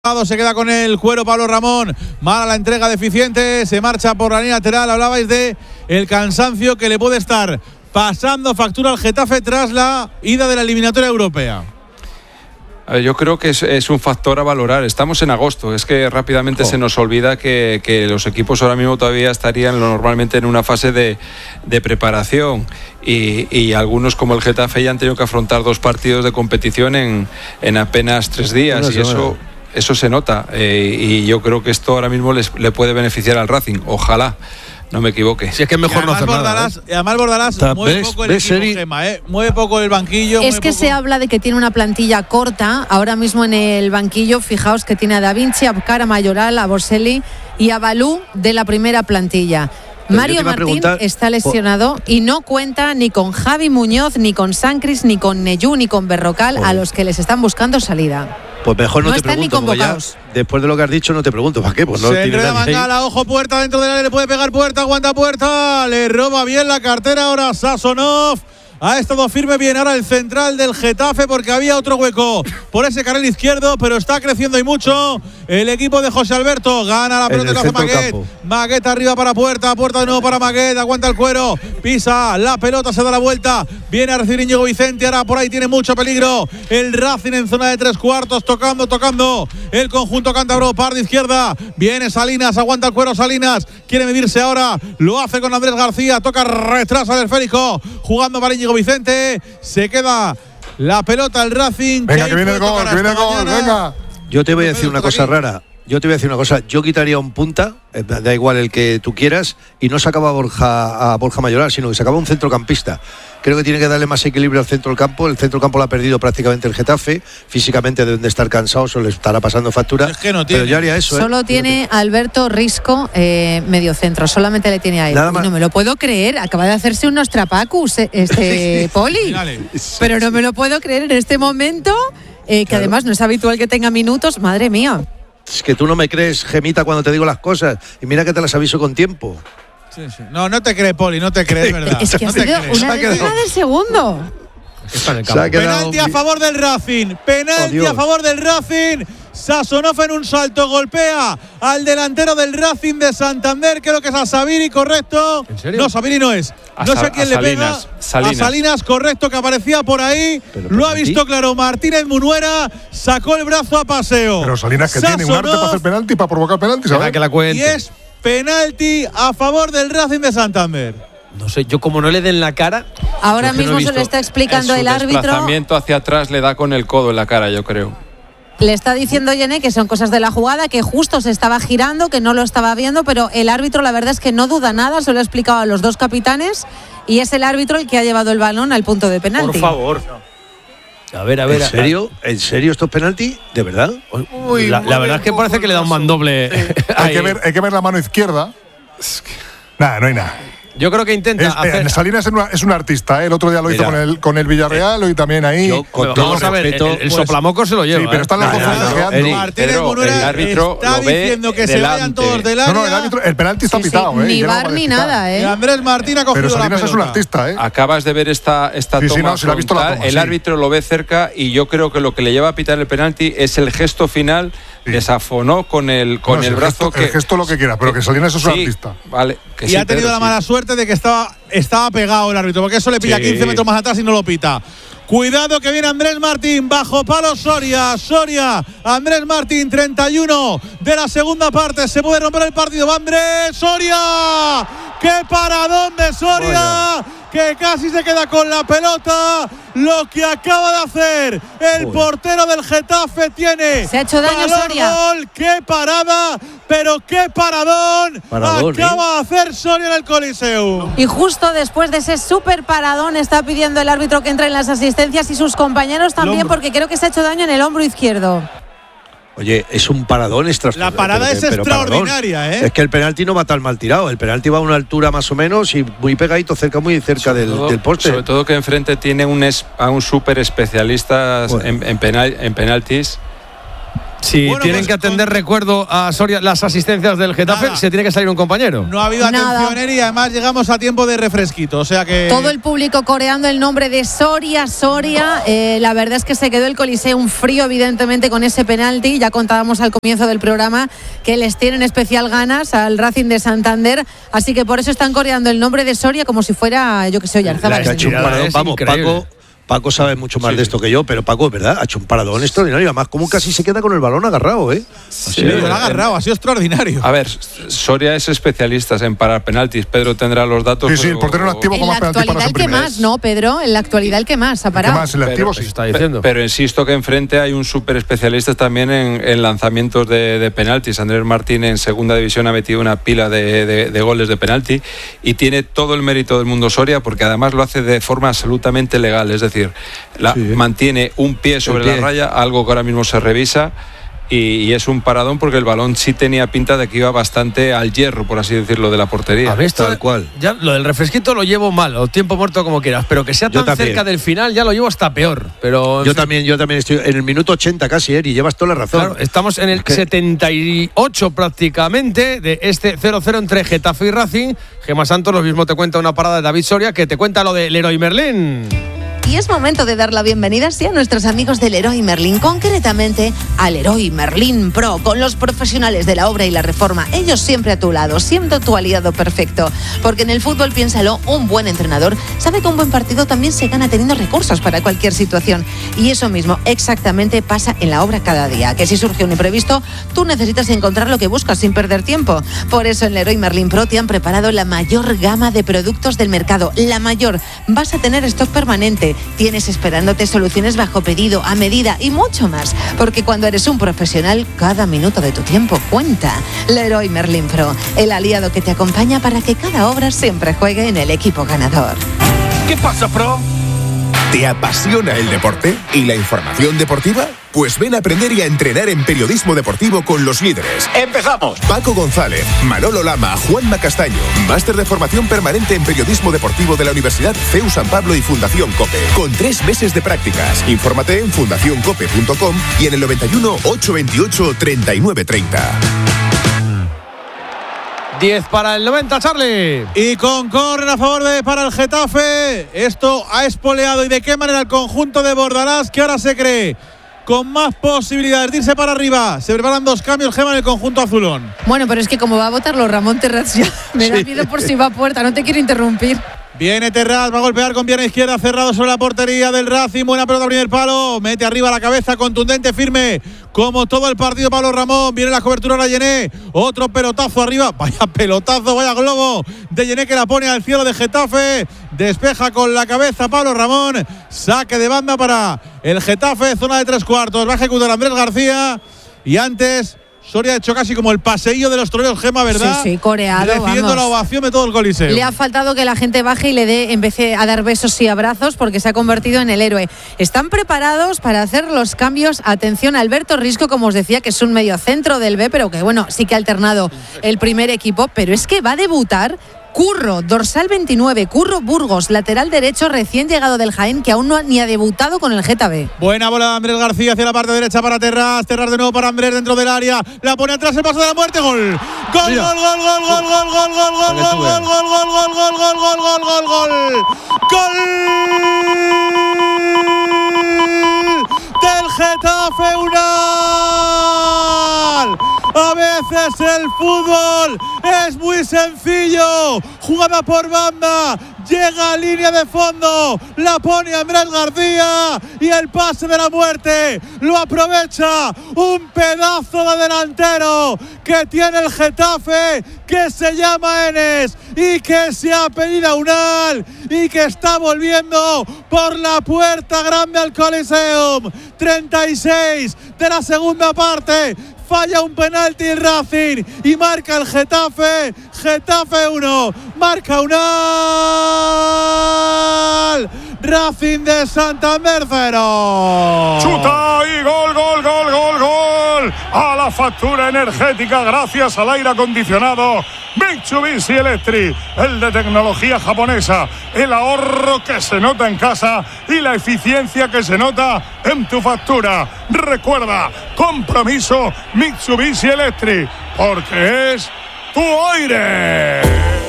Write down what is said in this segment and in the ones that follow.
Se queda con el cuero Pablo Ramón. Mala la entrega, deficiente. Se marcha por la línea lateral. Hablabais de el cansancio que le puede estar pasando factura al Getafe tras la ida de la eliminatoria europea. A ver, yo creo que es un factor a valorar. Estamos en agosto. Es que rápidamente se nos olvida que los equipos ahora mismo todavía estarían normalmente en una fase de preparación. Y algunos como el Getafe ya han tenido que afrontar 2 partidos de competición en apenas 3 días. Y eso se nota, y yo creo que esto ahora mismo le puede beneficiar al Racing. Ojalá no me equivoque. Si es que es mejor no hacer nada. Y además Bordalás mueve poco el equipo, Gemma, mueve poco el banquillo. Es que se habla de que tiene una plantilla corta. Ahora mismo en el banquillo, fijaos que tiene a Da Vinci, a Cara, a Mayoral, a Boselli y a Balú de la primera plantilla. Mario Martín está lesionado y no cuenta ni con Javi Muñoz, ni con Sancris, ni con Neyú, ni con Berrocal, a los que les están buscando salida. Pues mejor no te están pregunto, ni convocados. Ya, después de lo que has dicho no te pregunto, ¿para qué? Pues no se tiene enreda Mangala, ojo Puerta, dentro del área le puede pegar Puerta, aguanta Puerta, le roba bien la cartera ahora Sasonov. Ha estado firme bien ahora el central del Getafe porque había otro hueco por ese carril izquierdo, pero está creciendo y mucho el equipo de José Alberto. Gana la pelota, lo hace Maguet. Maguet arriba para Puerta, Puerta de nuevo para Maguet, aguanta el cuero, pisa la pelota, se da la vuelta, viene a recibir Íñigo Vicente, ahora por ahí tiene mucho peligro el Racing en zona de 3/4, tocando el conjunto cántabro, par de izquierda, viene Salinas, aguanta el cuero Salinas, quiere medirse ahora, lo hace con Andrés García, toca retrasa del esférico, jugando para Íñigo Vicente, se queda la pelota el Racing. Venga, que viene el gol, venga. Yo te voy a decir una cosa rara. Yo quitaría un punta, da igual el que tú quieras, y no sacaba a Borja Mayoral, sino que sacaba un centrocampista. Creo que tiene que darle más equilibrio al centro del campo. El centro del campo lo ha perdido prácticamente el Getafe. Físicamente deben de estar cansados o le estará pasando factura. Es que no tiene. Pero yo haría eso. Solo tiene Alberto Risco medio centro. Solamente le tiene a él. No me lo puedo creer. Acaba de hacerse unos trapacus Poli. Pero no me lo puedo creer en este momento. Que claro. Además no es habitual que tenga minutos. Madre mía. Es que tú no me crees, Gemita, cuando te digo las cosas. Y mira que te las aviso con tiempo. Sí. No te crees, Poli, no te crees, ¿verdad? Es que no ha sido una décima del segundo. Penalti a favor del Racing. Penalti a favor del Racing. Sasonov en un salto golpea al delantero del Racing de Santander, creo que es a Sabiri, correcto. ¿En serio? No, Sabiri no es. No sé a quién le pega. A Salinas, correcto, que aparecía por ahí. Lo ha visto claro Martínez Munuera, sacó el brazo a paseo. Pero Salinas que tiene un arte para hacer penalti, para provocar penalti, ¿sabes? Que la cuente. Y es penalti a favor del Racing de Santander. No sé, yo como no le den la cara. Ahora mismo se lo está explicando el árbitro. El desplazamiento hacia atrás le da con el codo en la cara, yo creo. Le está diciendo Yene que son cosas de la jugada, que justo se estaba girando, que no lo estaba viendo, pero el árbitro la verdad es que no duda nada, se lo ha explicado a los dos capitanes y es el árbitro el que ha llevado el balón al punto de penalti. Por favor. A ver. ¿En serio? ¿En serio esto es penalti? ¿De verdad? Uy, la verdad es que parece que le da un mandoble. Hay que ver la mano izquierda. Nada, no hay nada. Yo creo que intenta hacer. Salinas es un artista, el otro día lo hizo con el Villarreal y también ahí. Vamos a ver, el soplamoco se lo lleva. Sí, pero están las cosas flaqueando. Martínez Munuera el árbitro está diciendo que se vayan todos del área. No, el penalti está pitado. Ni bar ni nada, Y Andrés Martín ha cogido pero la pelota. Salinas es un artista, Acabas de ver esta toma frontal, el árbitro lo ve cerca y yo creo que lo que le lleva a pitar el penalti es el gesto final. Desafonó con el brazo. El gesto lo que quiera, pero que Salinas es un artista. Vale. Y ha tenido la mala suerte de que estaba pegado el árbitro, porque eso le pilla 15 metros más atrás y no lo pita. Cuidado que viene Andrés Martín, bajo palo Soria, Andrés Martín, 31 de la segunda parte, se puede romper el partido, va Andrés, Soria, qué paradón de Soria, que casi se queda con la pelota, lo que acaba de hacer el portero del Getafe tiene. Se ha hecho daño Soria. Gol, qué parada, pero qué paradón acaba de hacer Soria en el Coliseo. Y justo después de ese súper paradón está pidiendo el árbitro que entre en las asistencias y sus compañeros también, porque creo que se ha hecho daño en el hombro izquierdo. Oye, es un paradón extraordinario. La parada es extraordinaria, Es que el penalti no va tan mal tirado. El penalti va a una altura más o menos y muy pegadito, muy cerca del poste. Sobre todo que enfrente tiene a un súper especialista en penaltis. Si Bueno, tienen pues que atender recuerdo a Soria las asistencias del Getafe, Nada. se tiene que salir un compañero. No ha habido atención y además llegamos a tiempo de refresquito, o sea que… Todo el público coreando el nombre de Soria. La verdad es que se quedó el Coliseum frío, evidentemente, con ese penalti. Ya contábamos al comienzo del programa que les tienen especial ganas al Racing de Santander, así que por eso están coreando el nombre de Soria como si fuera, yo que sé, Oyarzabal. Vamos, Paco sabe mucho más de esto que yo, pero Paco, es verdad, ha hecho un paradón extraordinario. Además, como casi se queda con el balón agarrado, ¿eh? Sí, lo ha agarrado, ha sido extraordinario. A ver, Soria es especialista en parar penaltis. Pedro tendrá los datos. Sí, el portero en activo En con la más penaltis actualidad el que más, ¿no, Pedro? En la actualidad el que más ha parado. El activo sí. Está diciendo. Pero insisto que enfrente hay un súper especialista también en lanzamientos de penaltis. Andrés Martín en segunda división ha metido una pila de goles de penalti y tiene todo el mérito del mundo Soria porque además lo hace de forma absolutamente legal. Es decir, mantiene un pie sobre la raya, algo que ahora mismo se revisa. Y es un paradón porque el balón sí tenía pinta de que iba bastante al hierro, por así decirlo, de la portería. A ver, esto, tal cual. Ya lo del refresquito lo llevo mal, o tiempo muerto como quieras, pero que sea tan cerca del final ya lo llevo hasta peor. Pero yo también estoy en el minuto 80 casi, y llevas toda la razón. Claro, estamos en el 78 prácticamente de este 0-0 entre Getafe y Racing. Gemma Santos lo mismo te cuenta una parada de David Soria que te cuenta lo de Leroy Merlin. Y es momento de dar la bienvenida sí a nuestros amigos del Leroy Merlin, concretamente al Leroy Merlin Pro, con los profesionales de la obra y la reforma. Ellos siempre a tu lado, siendo tu aliado perfecto. Porque en el fútbol, piénsalo, un buen entrenador sabe que un buen partido también se gana teniendo recursos para cualquier situación. Y eso mismo exactamente pasa en la obra cada día. Que si surge un imprevisto, tú necesitas encontrar lo que buscas sin perder tiempo. Por eso en Leroy Merlin Pro te han preparado la mayor gama de productos del mercado. La mayor. Vas a tener stock permanente. Tienes esperándote soluciones bajo pedido, a medida y mucho más. Porque cuando eres un profesional, cada minuto de tu tiempo cuenta. Leroy Merlin Pro, el aliado que te acompaña para que cada obra siempre juegue en el equipo ganador. ¿Qué pasa, Pro? ¿Te apasiona el deporte y la información deportiva? Pues ven a aprender y a entrenar en periodismo deportivo con los líderes. ¡Empezamos! Paco González, Manolo Lama, Juanma Castaño. Máster de formación permanente en periodismo deportivo de la Universidad CEU San Pablo y Fundación COPE. Con 3 meses de prácticas. Infórmate en fundacioncope.com y en el 91 828 3930. 10 para el 90, Charlie. Y con córner a favor para el Getafe. Esto ha espoleado y de qué manera el conjunto de Bordalás, que ahora se cree con más posibilidades de irse para arriba. Se preparan 2 cambios, Gema, en el conjunto azulón. Bueno, pero es que como va a votarlo Ramón Terraz ya me da miedo por si va a puerta. No te quiero interrumpir. Viene Terraz, va a golpear con pierna izquierda, cerrado sobre la portería del Racing. Buena pelota, primer palo. Mete arriba la cabeza, contundente, firme, como todo el partido. Pablo Ramón. Viene la cobertura de Yené. Otro pelotazo arriba. Vaya pelotazo, vaya globo de Yené que la pone al cielo de Getafe. Despeja con la cabeza Pablo Ramón. Saque de banda para el Getafe. Zona de 3/4. Va a ejecutar Andrés García. Y antes Soria ha hecho casi como el paseillo de los toreros, Gema, ¿verdad? Sí, coreado, recibiendo vamos. la ovación de todo el Coliseo. Le ha faltado que la gente baje y le dé, empecé a dar besos y abrazos, porque se ha convertido en el héroe. Están preparados para hacer los cambios. Atención, Alberto Risco, como os decía, que es un mediocentro del B, pero que bueno, sí que ha alternado el primer equipo, pero es que va a debutar Curro, dorsal 29, Curro Burgos, lateral derecho recién llegado del Jaén, que aún no ni ha debutado con el Getafe. Buena bola de Andrés García hacia la parte derecha para Terraz. Terraz de nuevo para Andrés dentro del área. La pone atrás, el paso de la muerte. Gol. Gol, gol, gol, gol, gol, gol, gol, gol, gol, gol, gol, gol, gol, gol, gol, gol, gol, gol, gol. Gol del Getafe Unal. A veces el fútbol es muy sencillo. Jugada por banda, llega a línea de fondo, la pone Andrés García y el pase de la muerte lo aprovecha. Un pedazo de delantero que tiene el Getafe, que se llama Enes y que se apellida Unal y que está volviendo por la puerta grande al Coliseum. 36 de la segunda parte. Falla un penalti el Racing y marca el Getafe. Getafe 1, marca Unal. Racing de Santander 0. Chuta y gol, gol, gol, gol, gol. A la factura energética gracias al aire acondicionado Mitsubishi Electric, el de tecnología japonesa, el ahorro que se nota en casa y la eficiencia que se nota en tu factura. Recuerda, compromiso Mitsubishi Electric, porque es tu aire.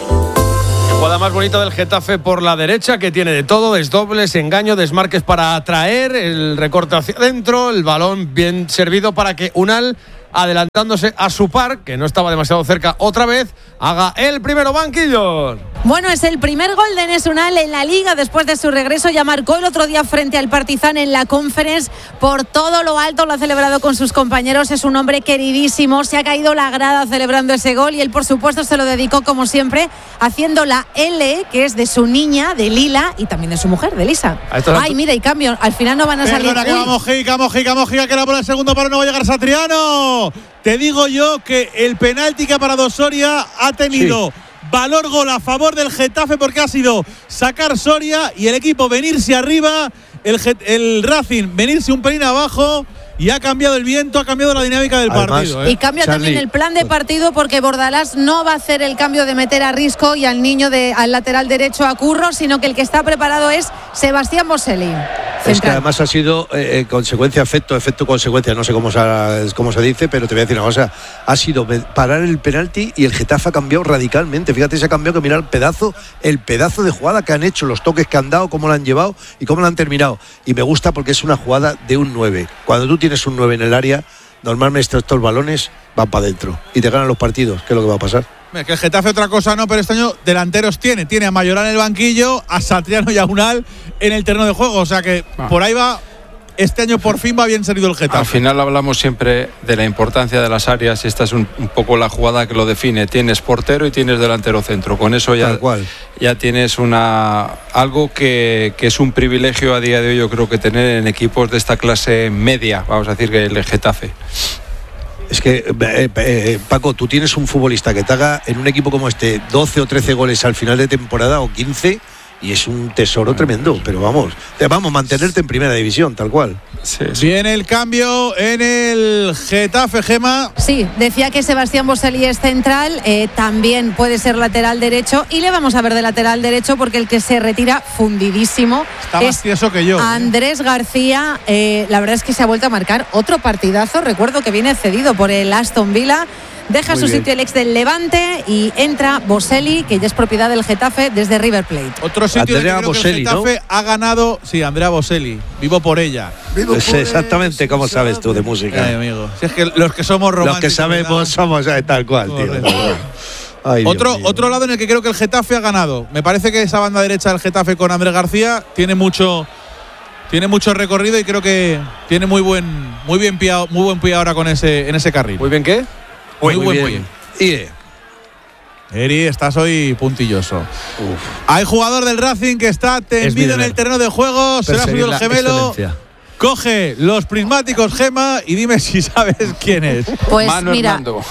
Jugada más bonita del Getafe por la derecha, que tiene de todo, desdobles, engaño, desmarques para atraer, el recorte hacia adentro, el balón bien servido para que Unal, adelantándose a su par, que no estaba demasiado cerca otra vez, haga el primero. Banquillos. Bueno, es el primer gol de Enes Unal en la Liga después de su regreso. Ya marcó el otro día frente al Partizan en la Conference. Por todo lo alto lo ha celebrado con sus compañeros. Es un hombre queridísimo. Se ha caído la grada celebrando ese gol y él, por supuesto, se lo dedicó, como siempre, haciendo la L, que es de su niña, de Lila, y también de su mujer, de Lisa. Ay, mira, y cambio. Al final no van a salir. Perdona, que va Mojica, que era por el segundo palo, no va a llegar Satriano. Te digo yo que el penalti que ha parado Soria ha tenido valor gol a favor del Getafe, porque ha sido sacar Soria y el equipo venirse arriba, el Racing venirse un pelín abajo, y ha cambiado el viento, ha cambiado la dinámica del partido. Y cambia también el plan de partido, porque Bordalás no va a hacer el cambio de meter a Risco y al niño al lateral derecho a Curro, sino que el que está preparado es Sebastián Boselli. Es que además ha sido consecuencia, efecto, consecuencia, no sé cómo se dice, pero te voy a decir una cosa, ha sido parar el penalti y el Getafe ha cambiado radicalmente. Fíjate, se ha cambiado, que mira el pedazo de jugada que han hecho, los toques que han dado, cómo la han llevado y cómo la han terminado. Y me gusta porque es una jugada de un 9. Cuando tú tienes un 9 en el área, normalmente estos balones van para adentro y te ganan los partidos. ¿Qué es lo que va a pasar? Que el Getafe otra cosa no, pero este año delanteros tiene a Mayoral en el banquillo, a Satriano y a Unal en el terreno de juego, o sea que por ahí va. Este año por fin va bien servido el Getafe. Al final hablamos siempre de la importancia de las áreas y esta es un poco la jugada que lo define. Tienes portero y tienes delantero centro. Con eso ya tienes algo que es un privilegio a día de hoy, yo creo, que tener en equipos de esta clase media, vamos a decir, que el Getafe. Es que, Paco, tú tienes un futbolista que te haga en un equipo como este 12 o 13 goles al final de temporada o 15, y es un tesoro tremendo, pero vamos, mantenerte en primera división, tal cual. Sí. Viene el cambio en el Getafe, Gema. Sí, decía que Sebastián Boselli es central, también puede ser lateral derecho, y le vamos a ver de lateral derecho porque el que se retira fundidísimo está más tieso que yo. Andrés García. La verdad es que se ha vuelto a marcar otro partidazo. Recuerdo que viene cedido por el Aston Villa. Deja su sitio el ex del Levante y entra Boselli, que ya es propiedad del Getafe desde River Plate. Otro sitio Andrea que Boselli, el Getafe, ¿no? Ha ganado, sí, Andrea Boselli. Vivo por ella. Exactamente como sabes tú de música. Ay, amigo. Si es que los que somos románticos. Los que sabemos somos tal cual, tío. Ay, otro lado en el que creo que el Getafe ha ganado. Me parece que esa banda derecha del Getafe con Andrés García tiene mucho recorrido y creo que tiene muy buen pie ahora en ese carril. ¿Muy bien qué? Muy buen pie. Eri, estás hoy puntilloso. Hay jugador del Racing que está tendido en el terreno de juego. Se le ha subido el gemelo. Coge los prismáticos, Gema, y dime si sabes quién es. Pues Manu mira, Hernando.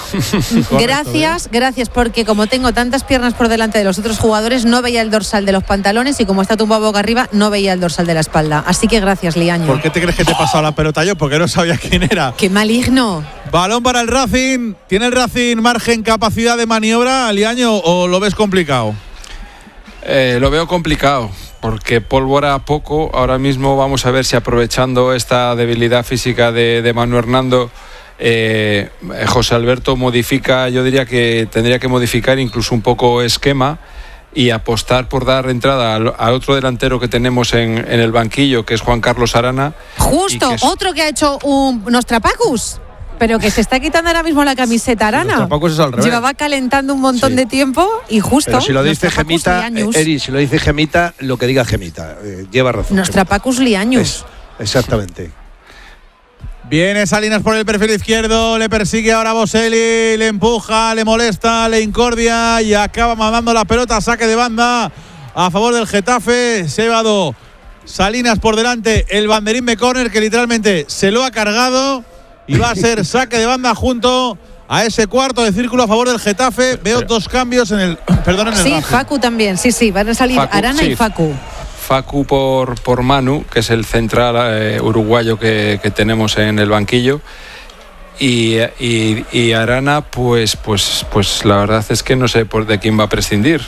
gracias, porque como tengo tantas piernas por delante de los otros jugadores, no veía el dorsal de los pantalones, y como está tumbado boca arriba, no veía el dorsal de la espalda. Así que gracias, Liaño. ¿Por qué te crees que te he pasado la pelota yo? Porque no sabía quién era. ¡Qué maligno! Balón para el Racing. ¿Tiene el Racing margen, capacidad de maniobra, Liaño, o lo ves complicado? Lo veo complicado, porque pólvora poco. Ahora mismo vamos a ver si, aprovechando esta debilidad física de Manu Hernando, José Alberto modifica. Yo diría que tendría que modificar incluso un poco esquema y apostar por dar entrada al otro delantero que tenemos en el banquillo, que es Juan Carlos Arana. Justo, otro que ha hecho un Nostrapacus, pero que se está quitando ahora mismo la camiseta Arana. Es al revés. Llevaba calentando un montón de tiempo y justo. Pero si lo dice Gemita, Eri, si lo dice Gemita, lo que diga Gemita, lleva razón. Nostrapacus Liañus. Exactamente. Viene Salinas por el perfil izquierdo, le persigue ahora Boselli, le empuja, le molesta, le incordia y acaba mandando la pelota, saque de banda a favor del Getafe. Se ha llevado Salinas por delante el banderín de córner, que literalmente se lo ha cargado. Y va a ser saque de banda junto a ese cuarto de círculo a favor del Getafe. Veo dos cambios en el. Sí, Facu también. Sí, van a salir Arana y Facu. Facu por Manu, que es el central uruguayo que tenemos en el banquillo. Y Arana, pues la verdad es que no sé de quién va a prescindir.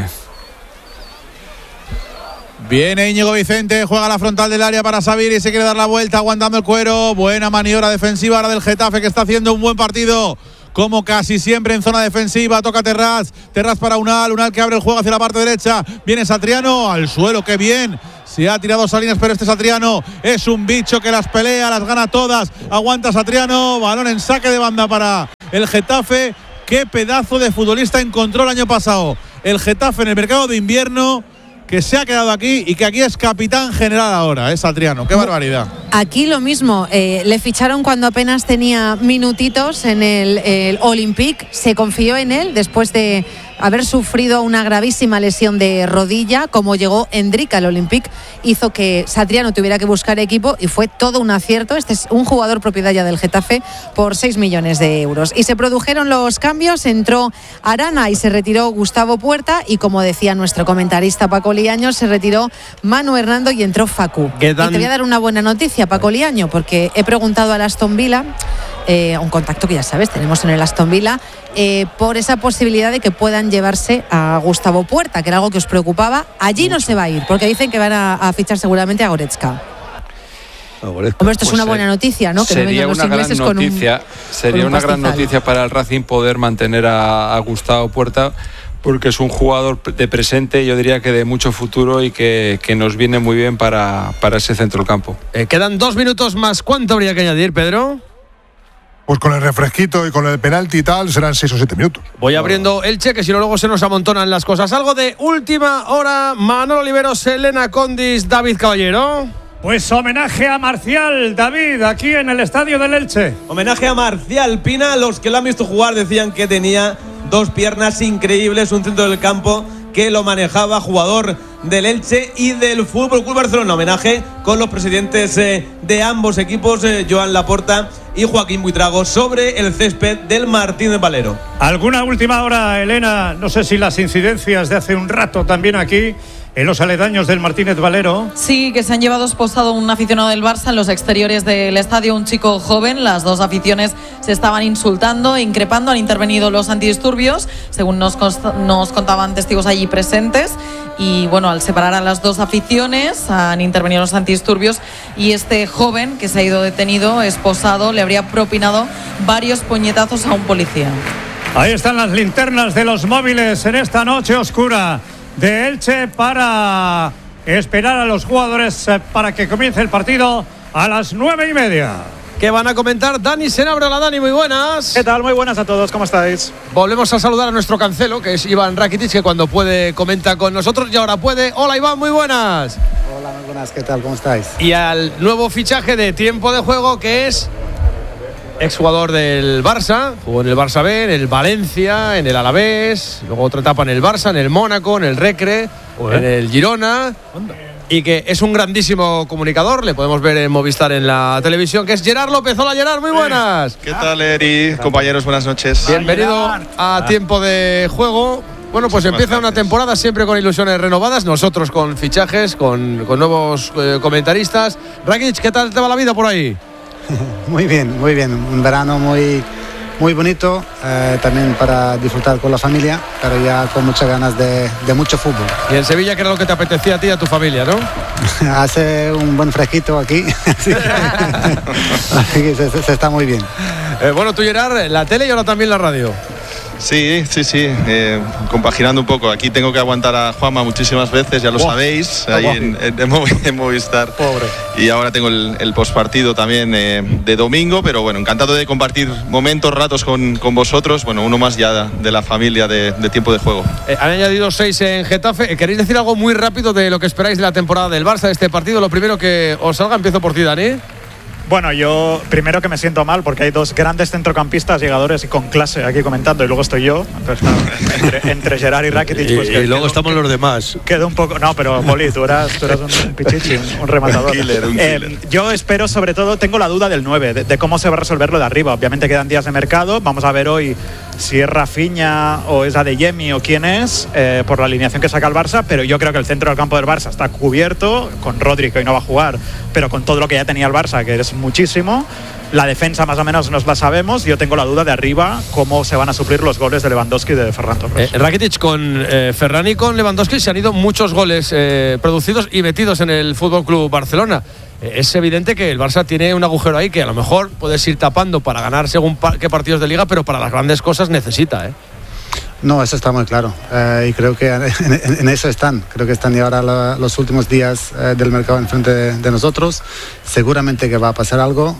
Viene Íñigo Vicente, juega la frontal del área para Sabiri, se quiere dar la vuelta, aguantando el cuero. Buena maniobra defensiva ahora del Getafe, que está haciendo un buen partido, como casi siempre en zona defensiva. Toca Terrats para Unal que abre el juego hacia la parte derecha. Viene Satriano al suelo, qué bien. Se ha tirado Salinas, pero este Satriano es un bicho que las pelea, las gana todas. Aguanta Satriano, balón en saque de banda para el Getafe. Qué pedazo de futbolista encontró el año pasado el Getafe en el mercado de invierno, que se ha quedado aquí y que aquí es capitán general ahora, Satriano. Qué barbaridad. Aquí lo mismo, le ficharon cuando apenas tenía minutitos en el Olympique, se confió en él después de haber sufrido una gravísima lesión de rodilla. Como llegó Endrick al Olympique, hizo que Satriano tuviera que buscar equipo y fue todo un acierto. Este es un jugador propiedad ya del Getafe por 6 millones de euros. Y se produjeron los cambios, entró Arana y se retiró Gustavo Puerta, y como decía nuestro comentarista Paco Liaño, se retiró Manu Hernando y entró Facu. Y te voy a dar una buena noticia, Paco Liaño, porque he preguntado al Aston Villa, un contacto que ya sabes, tenemos en el Aston Villa, por esa posibilidad de que puedan llevarse a Gustavo Puerta, que era algo que os preocupaba. Allí no se va a ir, porque dicen que van a fichar seguramente a Goretzka. Hombre, esto es una buena noticia, ¿no? Que sería no una gran noticia, sería una gran noticia para el Racing poder mantener a Gustavo Puerta, porque es un jugador de presente, yo diría que de mucho futuro, y que nos viene muy bien para ese centro del campo. Quedan 2 minutos más. ¿Cuánto habría que añadir, Pedro? Pues con el refresquito y con el penalti y tal, serán 6 o 7 minutos. Voy abriendo el cheque, si no luego se nos amontonan las cosas. Algo de última hora. Manolo Oliveros, Elena Condis, David Caballero. Pues homenaje a Marcial, David, aquí en el estadio del Elche. Homenaje a Marcial Pina. Los que lo han visto jugar decían que tenía 2 piernas increíbles, un centro del campo que lo manejaba, jugador del Elche y del Fútbol Club Barcelona. Homenaje con los presidentes de ambos equipos, Joan Laporta y Joaquín Buitrago, sobre el césped del Martínez Valero. ¿Alguna última hora, Elena? No sé si las incidencias de hace un rato también aquí, en los aledaños del Martínez Valero. Sí, que se han llevado esposado un aficionado del Barça en los exteriores del estadio, un chico joven. Las dos aficiones se estaban insultando e increpando. Han intervenido los antidisturbios, según nos contaban testigos allí presentes. Y bueno, al separar a las dos aficiones han intervenido los antidisturbios, y este joven que se ha ido detenido, esposado, le habría propinado varios puñetazos a un policía. Ahí están las linternas de los móviles en esta noche oscura de Elche para esperar a los jugadores para que comience el partido a las 9:30. ¿Qué van a comentar? Dani Senabre. Hola, Dani, muy buenas. ¿Qué tal? Muy buenas a todos, ¿cómo estáis? Volvemos a saludar a nuestro cancelo, que es Iván Rakitic, que cuando puede comenta con nosotros y ahora puede. Hola, Iván, muy buenas. Hola, muy buenas, ¿qué tal? ¿Cómo estáis? Y al nuevo fichaje de tiempo de juego, que es exjugador del Barça, jugó en el Barça B, en el Valencia, en el Alavés, luego otra etapa en el Barça, en el Mónaco, en el Recre, en el Girona, y que es un grandísimo comunicador. Le podemos ver en Movistar en la televisión, que es Gerard López. Hola, Gerard, muy buenas. ¿Qué tal, Eri? Compañeros, buenas noches. Bienvenido a Tiempo de Juego. Bueno, pues empieza una temporada siempre con ilusiones renovadas, nosotros con fichajes, con nuevos comentaristas. Rakitic, ¿qué tal te va la vida por ahí? Muy bien, un verano muy bonito, también para disfrutar con la familia, pero ya con muchas ganas de mucho fútbol. Y en Sevilla, ¿qué era lo que te apetecía a ti y a tu familia, no? Hace un buen fresquito aquí, así que se está muy bien. Bueno, tú, Gerard, la tele y ahora también la radio. Sí, compaginando un poco. Aquí tengo que aguantar a Juanma muchísimas veces, ya lo sabéis, ahí en Movistar. Pobre. Y ahora tengo el postpartido también de domingo, pero bueno, encantado de compartir momentos, ratos con vosotros. Bueno, uno más ya de la familia de Tiempo de Juego. Han añadido 6 en Getafe. ¿Queréis decir algo muy rápido de lo que esperáis de la temporada del Barça, de este partido? Lo primero que os salga, empiezo por ti, Dani. Bueno, yo primero que me siento mal porque hay 2 grandes centrocampistas, llegadores y con clase aquí comentando, y luego estoy yo. Entonces, claro, entre Gerard y Rakitic, pues y luego estamos los demás. Quedó un poco. No, pero Poli, tú eras un pichichi, un rematador. Un killer. Yo espero, sobre todo, tengo la duda del 9, de cómo se va a resolver lo de arriba. Obviamente quedan días de mercado. Vamos a ver hoy si es Rafinha o es Adeyemi o quién es, por la alineación que saca el Barça, pero yo creo que el centro del campo del Barça está cubierto, con Rodri, que hoy no va a jugar, pero con todo lo que ya tenía el Barça, que es muchísimo. La defensa más o menos nos la sabemos. Yo tengo la duda de arriba cómo se van a suplir los goles de Lewandowski y de Ferran Torres. Rakitic con Ferran y con Lewandowski se han ido muchos goles producidos y metidos en el FC Barcelona. Es evidente que el Barça tiene un agujero ahí que a lo mejor puedes ir tapando para ganar según qué partidos de liga, pero para las grandes cosas necesita. No, eso está muy claro, y creo que en eso están. Creo que están ya ahora los últimos días del mercado enfrente de nosotros. Seguramente que va a pasar algo,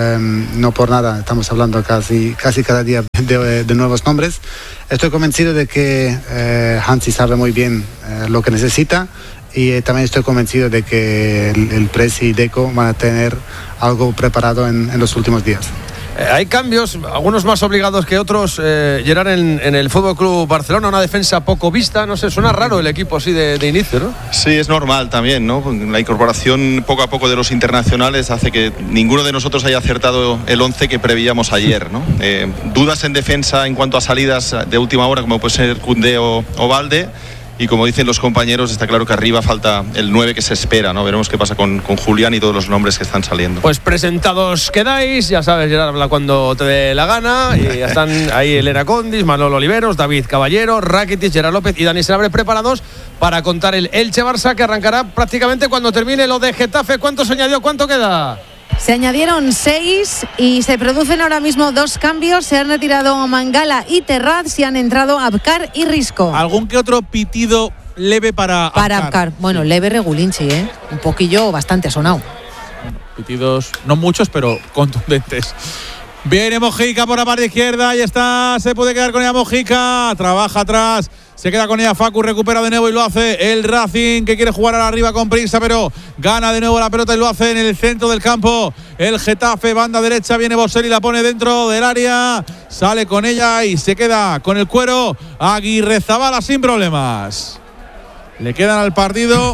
no por nada estamos hablando casi cada día de nuevos nombres. Estoy convencido de que Hansi sabe muy bien lo que necesita, y también estoy convencido de que el Presi y Deco van a tener algo preparado en los últimos días. Hay cambios, algunos más obligados que otros, Gerard, en el FC Barcelona, una defensa poco vista, no sé, suena raro el equipo así de inicio, ¿no? Sí, es normal también, ¿no? La incorporación poco a poco de los internacionales hace que ninguno de nosotros haya acertado el 11 que preveíamos ayer, ¿no? Dudas en defensa en cuanto a salidas de última hora, como puede ser Koundé o Balde. Y como dicen los compañeros, está claro que arriba falta el 9 que se espera, ¿no? Veremos qué pasa con Julián y todos los nombres que están saliendo. Pues presentados quedáis, ya sabes, Gerard habla cuando te dé la gana. Y ya están ahí Elena Condis, Manolo Oliveros, David Caballero, Rakitic, Gerard López y Dani Senabre preparados para contar el Elche-Barça, que arrancará prácticamente cuando termine lo de Getafe. ¿Cuánto se añadió? ¿Cuánto queda? Se añadieron 6 y se producen ahora mismo 2 cambios. Se han retirado Mangala y Terraz y han entrado Abkar y Risco. ¿Algún que otro pitido leve para Abkar? Bueno, leve Regulinchi, un poquillo bastante sonado. Pitidos, no muchos, pero contundentes. Viene Mojica por la parte izquierda, ahí está, se puede quedar con ella Mojica, trabaja atrás, se queda con ella Facu, recupera de nuevo y lo hace el Racing, que quiere jugar a la arriba con prisa, pero gana de nuevo la pelota y lo hace en el centro del campo. El Getafe, banda derecha, viene Boselli, la pone dentro del área, sale con ella y se queda con el cuero Aguirrezabala sin problemas. Le quedan al partido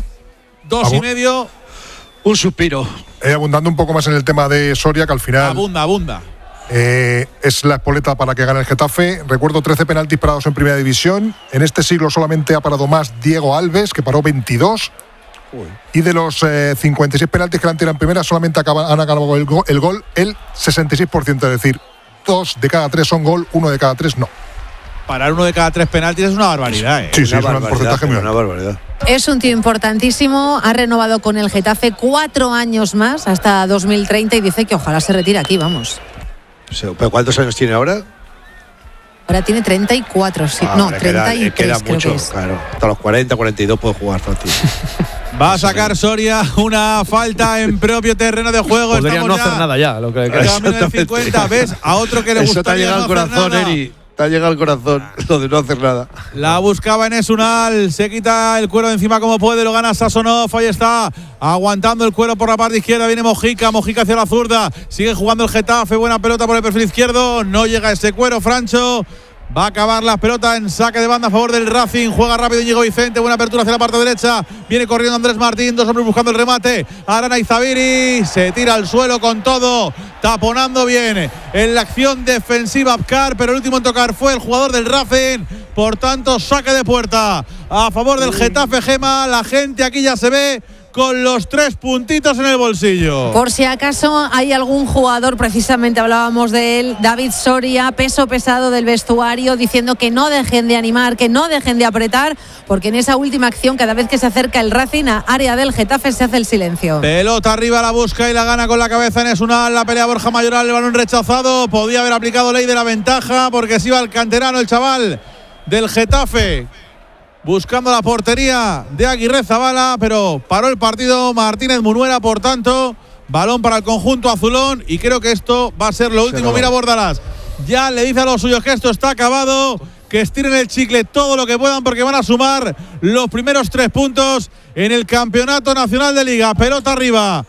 2,5. Un suspiro. Abundando un poco más en el tema de Soria, que al final abunda. Es la espoleta para que gane el Getafe. Recuerdo 13 penaltis parados en primera división. En este siglo solamente ha parado más Diego Alves, que paró 22. Y de los 56 penaltis que le han tirado en primera, solamente han acabado el gol el 66%. Es decir, 2 de cada 3 son gol, 1 de cada 3 no. Parar 1 de cada 3 penaltis es una barbaridad. Sí, es un porcentaje muy alto. Una barbaridad. Es un tío importantísimo, ha renovado con el Getafe 4 años más hasta 2030 y dice que ojalá se retire aquí, vamos. ¿Pero cuántos años tiene ahora? Ahora tiene 34, sí. No, 33 queda creo mucho, que es. Claro. Hasta los 40, 42 puede jugar fácil. Va a sacar Soria una falta en propio terreno de juego. Podría no hacer nada ya, lo que queda. 50, ¿ves? A otro que le gusta. Eso te ha llegado al corazón, Eri. Te ha llegado al corazón lo de no hacer nada. La buscaba en Esunal, se quita el cuero de encima como puede, lo gana Sasonov, ahí está, aguantando el cuero por la parte izquierda, viene Mojica hacia la zurda, sigue jugando el Getafe, buena pelota por el perfil izquierdo, no llega ese cuero, Francho. Va a acabar la pelota en saque de banda a favor del Racing. Juega rápido Íñigo Vicente. Buena apertura hacia la parte derecha. Viene corriendo Andrés Martín. 2 hombres buscando el remate. Arana Izabiri. Se tira al suelo con todo. Taponando bien en la acción defensiva Abkar. Pero el último en tocar fue el jugador del Racing. Por tanto, saque de puerta a favor del Getafe, Gema. La gente aquí ya se ve con los 3 puntitos en el bolsillo. Por si acaso hay algún jugador, precisamente hablábamos de él, David Soria, peso pesado del vestuario, diciendo que no dejen de animar, que no dejen de apretar, porque en esa última acción, cada vez que se acerca el Racing a área del Getafe, se hace el silencio. Pelota arriba, la busca y la gana con la cabeza en Esunal. La pelea Borja Mayoral, el balón rechazado. Podía haber aplicado ley de la ventaja, porque se iba al canterano el chaval del Getafe, buscando la portería de Aguirrezabala, pero paró el partido Martínez Munuera, por tanto, balón para el conjunto azulón y creo que esto va a ser lo último. Mira Bordalás, ya le dice a los suyos que esto está acabado, que estiren el chicle todo lo que puedan porque van a sumar los primeros 3 puntos en el Campeonato Nacional de Liga. Pelota arriba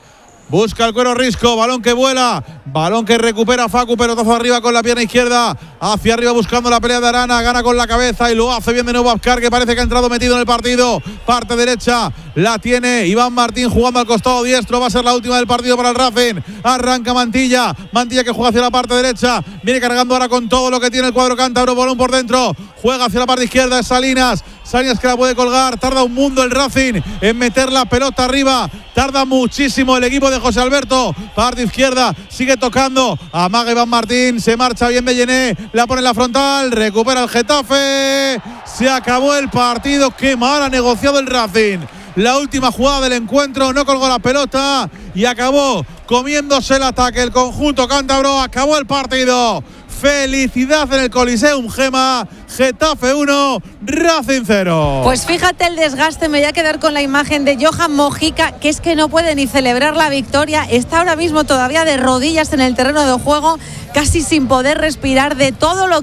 Busca el Cuero Risco, balón que vuela, balón que recupera Facu, pelotazo arriba con la pierna izquierda, hacia arriba buscando la pelea de Arana, gana con la cabeza y lo hace bien de nuevo Abkar, que parece que ha entrado metido en el partido. Parte derecha la tiene Iván Martín jugando al costado diestro, va a ser la última del partido para el Racing. Arranca Mantilla que juega hacia la parte derecha, viene cargando ahora con todo lo que tiene el cuadro cántabro, balón por dentro, juega hacia la parte izquierda, es Salinas que la puede colgar, tarda un mundo el Racing en meter la pelota arriba, tarda muchísimo el equipo de José Alberto. Parte izquierda, sigue tocando, amaga Iván Martín, se marcha bien Bellené, la pone en la frontal, recupera el Getafe, se acabó el partido. Qué mal ha negociado el Racing. La última jugada del encuentro, no colgó la pelota y acabó comiéndose el ataque el conjunto cántabro. Acabó el partido. Felicidad en el Coliseum, Gema. Getafe 1, Racing 0. Pues fíjate el desgaste, me voy a quedar con la imagen de Johan Mojica, que es que no puede ni celebrar la victoria, está ahora mismo todavía de rodillas en el terreno de juego, casi sin poder respirar de todo lo